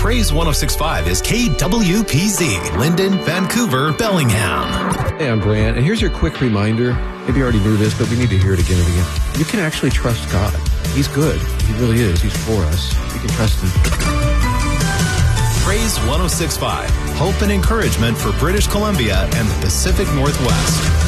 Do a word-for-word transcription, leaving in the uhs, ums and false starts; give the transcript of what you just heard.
Praise one oh six point five is K W P Z, Linden, Vancouver, Bellingham. Hey, I'm Brant, and here's your quick reminder. Maybe you already knew this, but we need to hear it again and again. You can actually trust God. He's good. He really is. He's for us. We can trust him. Praise one oh six point five, hope and encouragement for British Columbia and the Pacific Northwest.